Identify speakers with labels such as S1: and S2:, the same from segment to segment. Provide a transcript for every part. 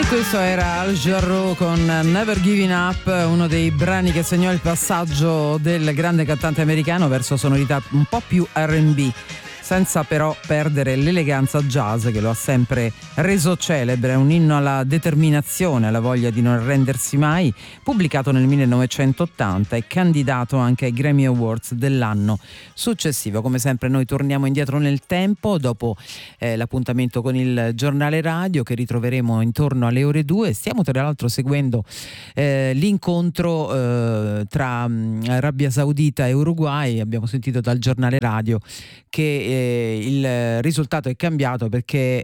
S1: Questo era Al Jarreau con Never Giving Up, uno dei brani che segnò il passaggio del grande cantante americano verso sonorità un po' più R&B, senza però perdere l'eleganza jazz che lo ha sempre reso celebre. Un inno alla determinazione, alla voglia di non arrendersi mai, pubblicato nel 1980 e candidato anche ai Grammy Awards dell'anno successivo. Come sempre noi torniamo indietro nel tempo dopo l'appuntamento con il giornale radio che ritroveremo intorno alle ore 2. Stiamo tra l'altro seguendo l'incontro tra Arabia Saudita e Uruguay. Abbiamo sentito dal giornale radio che il risultato è cambiato perché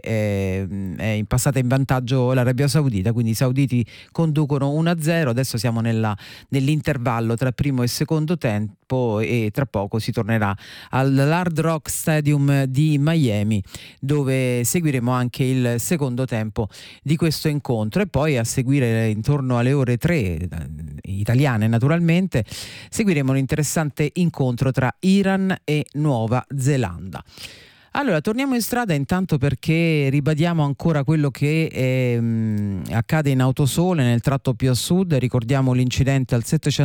S1: è passata in vantaggio l'Arabia Saudita, quindi i sauditi conducono 1-0. Adesso siamo nell'intervallo tra primo e secondo tempo e tra poco si tornerà all'Hard Rock Stadium di Miami, dove seguiremo anche il secondo tempo di questo incontro, e poi a seguire intorno alle ore 3 italiane naturalmente seguiremo un interessante incontro tra Iran e Nuova Zelanda. Allora, torniamo in strada intanto perché ribadiamo ancora quello che accade in Autosole nel tratto più a sud. Ricordiamo l'incidente al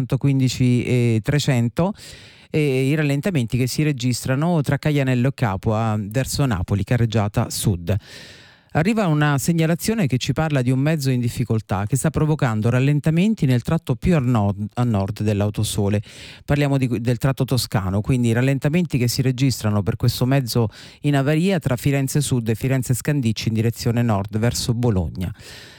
S1: 715 e 300 e i rallentamenti che si registrano tra Caianello e Capua verso Napoli, carreggiata sud. Arriva una segnalazione che ci parla di un mezzo in difficoltà che sta provocando rallentamenti nel tratto più a nord dell'Autosole. Parliamo del tratto toscano, quindi rallentamenti che si registrano per questo mezzo in avaria tra Firenze Sud e Firenze Scandicci in direzione nord verso Bologna.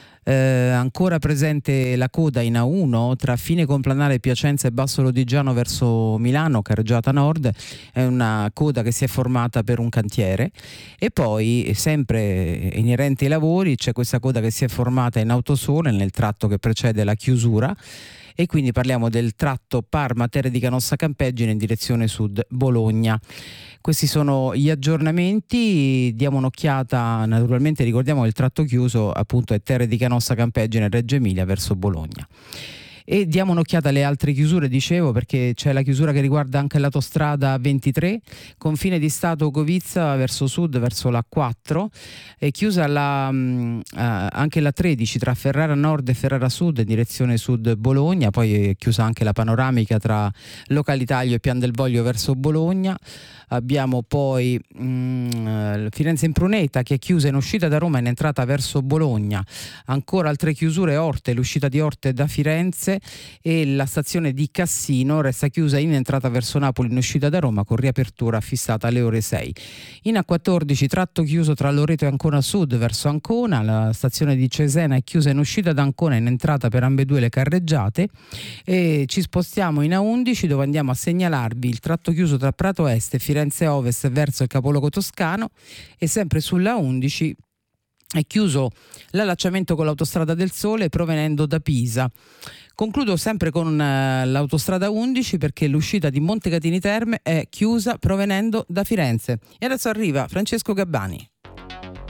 S1: Ancora presente la coda in A1 tra Fine Complanare Piacenza e Basso Lodigiano verso Milano, carreggiata nord. È una coda che si è formata per un cantiere, e poi sempre inerente ai lavori c'è questa coda che si è formata in Autosole nel tratto che precede la chiusura, e quindi parliamo del tratto Parma Terre di Canossa Campeggine in direzione sud Bologna. Questi sono gli aggiornamenti. Diamo un'occhiata, naturalmente ricordiamo che il tratto chiuso appunto è Terre di Canossa Campeggine Reggio Emilia verso Bologna. E diamo un'occhiata alle altre chiusure, dicevo, perché c'è la chiusura che riguarda anche l'autostrada 23, confine di Stato Covizza verso sud, verso la 4, è chiusa anche la 13 tra Ferrara Nord e Ferrara Sud in direzione sud Bologna, poi è chiusa anche la panoramica tra Localitaglio e Pian del Voglio verso Bologna. Abbiamo poi Firenze Impruneta che è chiusa in uscita da Roma e in entrata verso Bologna. Ancora altre chiusure: Orte, l'uscita di Orte da Firenze, e la stazione di Cassino resta chiusa in entrata verso Napoli in uscita da Roma con riapertura fissata alle ore 6. In A14 tratto chiuso tra Loreto e Ancona Sud verso Ancona, la stazione di Cesena è chiusa in uscita da Ancona e in entrata per ambedue le carreggiate, e ci spostiamo in A11 dove andiamo a segnalarvi il tratto chiuso tra Prato Est e Firenze Ovest verso il capoluogo toscano, e sempre sulla 11 è chiuso l'allacciamento con l'autostrada del Sole provenendo da Pisa. Concludo sempre con l'autostrada 11 perché l'uscita di Montecatini Terme è chiusa provenendo da Firenze. E adesso arriva Francesco Gabbani.